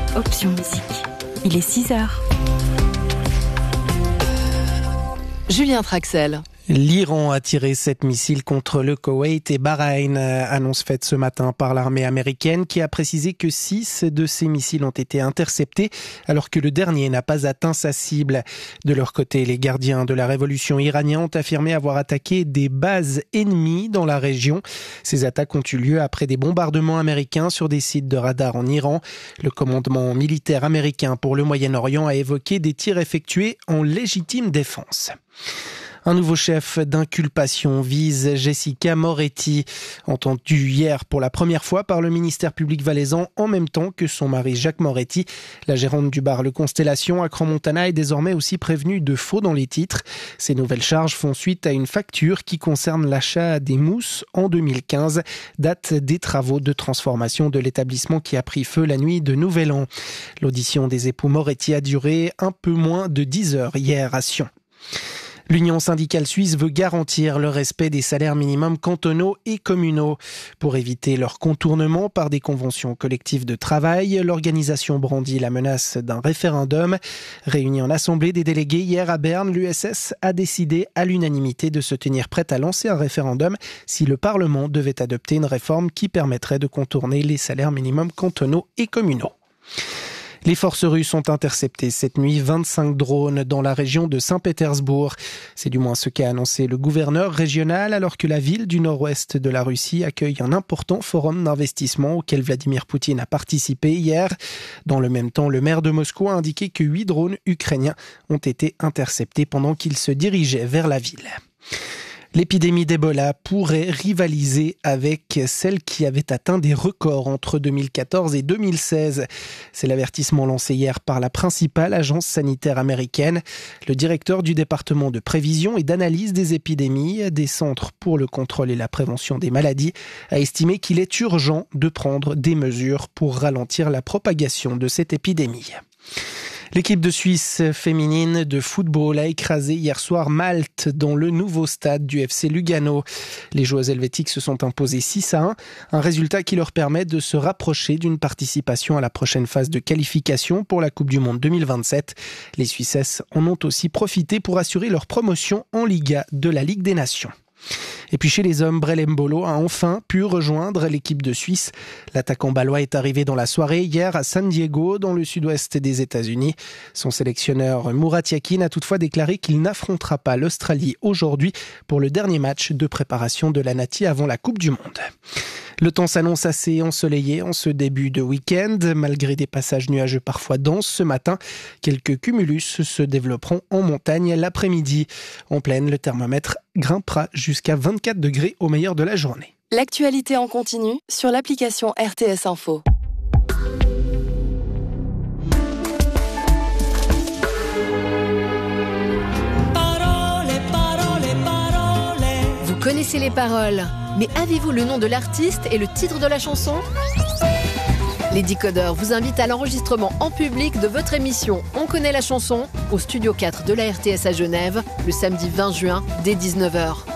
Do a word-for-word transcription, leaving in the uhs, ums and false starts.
Option musique. Il est six heures. Julien Traxel. L'Iran a tiré sept missiles contre le Koweït et Bahreïn, annonce faite ce matin par l'armée américaine qui a précisé que six de ces missiles ont été interceptés alors que le dernier n'a pas atteint sa cible. De leur côté, les gardiens de la révolution iranienne ont affirmé avoir attaqué des bases ennemies dans la région. Ces attaques ont eu lieu après des bombardements américains sur des sites de radar en Iran. Le commandement militaire américain pour le Moyen-Orient a évoqué des tirs effectués en légitime défense. Un nouveau chef d'inculpation vise Jessica Moretti, entendue hier pour la première fois par le ministère public valaisan en même temps que son mari Jacques Moretti. La gérante du bar Le Constellation à Crans-Montana est désormais aussi prévenue de faux dans les titres. Ces nouvelles charges font suite à une facture qui concerne l'achat des mousses en deux mille quinze, date des travaux de transformation de l'établissement qui a pris feu la nuit de Nouvel An. L'audition des époux Moretti a duré un peu moins de dix heures hier à Sion. L'Union syndicale suisse veut garantir le respect des salaires minimums cantonaux et communaux. Pour éviter leur contournement par des conventions collectives de travail, l'organisation brandit la menace d'un référendum. Réunie en assemblée des délégués hier à Berne, l'U S S a décidé à l'unanimité de se tenir prête à lancer un référendum si le Parlement devait adopter une réforme qui permettrait de contourner les salaires minimums cantonaux et communaux. Les forces russes ont intercepté cette nuit vingt-cinq drones dans la région de Saint-Pétersbourg. C'est du moins ce qu'a annoncé le gouverneur régional alors que la ville du nord-ouest de la Russie accueille un important forum d'investissement auquel Vladimir Poutine a participé hier. Dans le même temps, le maire de Moscou a indiqué que huit drones ukrainiens ont été interceptés pendant qu'ils se dirigeaient vers la ville. L'épidémie d'Ebola pourrait rivaliser avec celle qui avait atteint des records entre deux mille quatorze et deux mille seize. C'est l'avertissement lancé hier par la principale agence sanitaire américaine. Le directeur du département de prévision et d'analyse des épidémies des Centres pour le contrôle et la prévention des maladies a estimé qu'il est urgent de prendre des mesures pour ralentir la propagation de cette épidémie. L'équipe de Suisse féminine de football a écrasé hier soir Malte dans le nouveau stade du F C Lugano. Les joueuses helvétiques se sont imposées six à un, un résultat qui leur permet de se rapprocher d'une participation à la prochaine phase de qualification pour la Coupe du Monde deux mille vingt-sept. Les Suissesses en ont aussi profité pour assurer leur promotion en Liga de la Ligue des Nations. Et puis chez les hommes, Brel Mbolo a enfin pu rejoindre l'équipe de Suisse. L'attaquant balois est arrivé dans la soirée hier à San Diego, dans le sud-ouest des États-Unis. Son sélectionneur Murat Yakin a toutefois déclaré qu'il n'affrontera pas l'Australie aujourd'hui pour le dernier match de préparation de la Nati avant la Coupe du Monde. Le temps s'annonce assez ensoleillé en ce début de week-end. Malgré des passages nuageux parfois denses ce matin, quelques cumulus se développeront en montagne l'après-midi. En plaine, le thermomètre grimpera jusqu'à vingt-quatre degrés au meilleur de la journée. L'actualité en continu sur l'application R T S Info. Vous connaissez les paroles, mais avez-vous le nom de l'artiste et le titre de la chanson ? Les Décodeurs vous invitent à l'enregistrement en public de votre émission On connaît la chanson au studio quatre de la R T S à Genève le samedi vingt juin dès dix-neuf heures.